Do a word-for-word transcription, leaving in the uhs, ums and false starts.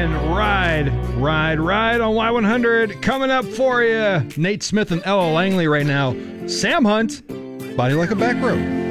seven. Ride, ride, ride on Y one hundred. Coming up for you, Nate Smith and Ella Langley right now. Sam Hunt, Body Like a Back Road.